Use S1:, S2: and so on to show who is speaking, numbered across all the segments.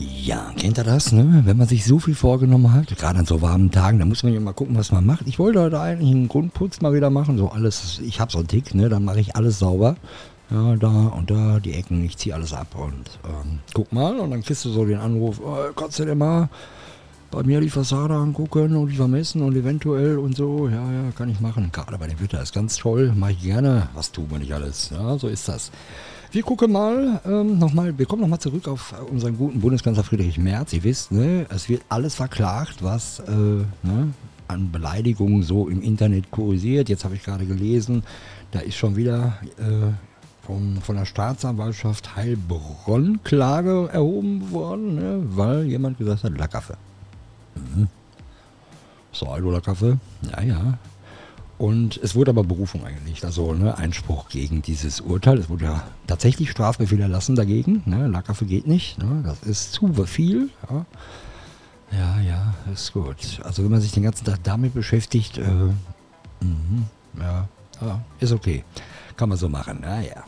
S1: Ja, kennt ihr das, ne? Wenn man sich so viel vorgenommen hat, gerade an so warmen Tagen, da muss man ja mal gucken, was man macht. Ich wollte heute eigentlich einen Grundputz mal wieder machen, so alles, ich habe so einen Tick, ne? Dann mache ich alles sauber. Ja, da und da die Ecken, ich ziehe alles ab und guck mal und dann kriegst du so den Anruf, kannst du denn mal bei mir die Fassade angucken und die vermessen und eventuell und so, ja, kann ich machen. Gerade bei dem Wetter ist ganz toll, mache ich gerne. Was tun wir nicht alles? Ja, so ist das. Wir gucken mal, wir kommen nochmal zurück auf unseren guten Bundeskanzler Friedrich Merz. Ihr wisst, ne, es wird alles verklagt, was an Beleidigungen so im Internet kursiert. Jetzt habe ich gerade gelesen, da ist schon wieder von der Staatsanwaltschaft Heilbronn Klage erhoben worden, ne, weil jemand gesagt hat, Lackaffe. So, oder Kaffee? Ja. Und es wurde aber Berufung eingelegt, also Einspruch gegen dieses Urteil. Es wurde ja tatsächlich Strafbefehl erlassen dagegen. Ne? Lackaffe geht nicht, ne? Das ist zu viel. Ja, ist gut. Also wenn man sich den ganzen Tag damit beschäftigt, ist okay. Kann man so machen, naja.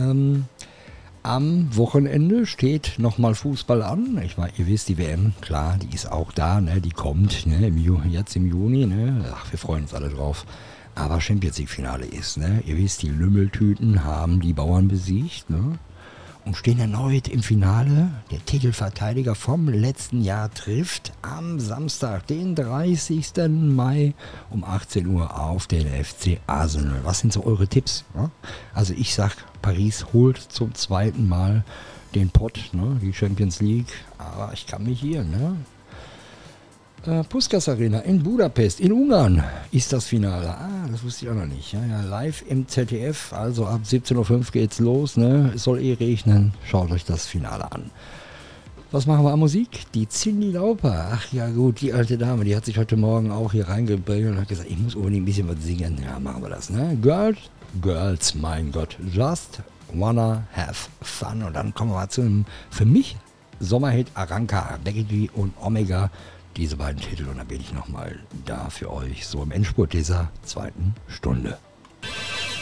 S1: Am Wochenende steht nochmal Fußball an. Ich meine, ihr wisst, die WM, klar, die ist auch da, ne? Die kommt jetzt im Juni. Ne? Ach, wir freuen uns alle drauf. Aber Champions League Finale ist, ne? Ihr wisst, die Lümmeltüten haben die Bauern besiegt, ne? Und stehen erneut im Finale. Der Titelverteidiger vom letzten Jahr trifft am Samstag, den 30. Mai um 18 Uhr auf den FC Arsenal. Was sind so eure Tipps? Ne? Also ich sag, Paris holt zum zweiten Mal den Pott, ne? Die Champions League. Aber ich kann mich hier, ne? Puskás Arena in Budapest, in Ungarn ist das Finale. Das wusste ich auch noch nicht. Ja, live im ZDF, also ab 17.05 Uhr geht's los. Ne? Es soll regnen. Schaut euch das Finale an. Was machen wir an Musik? Die Cyndi Lauper. Ach ja gut, die alte Dame, die hat sich heute Morgen auch hier reingebringt und hat gesagt, ich muss unbedingt ein bisschen was singen. Ja, machen wir das. Ne? Girls, mein Gott. Just wanna have fun. Und dann kommen wir mal zu einem, für mich, Sommerhit Aranka, Becky G und Omega. Diese beiden Titel und dann bin ich nochmal da für euch, so im Endspurt dieser zweiten Stunde.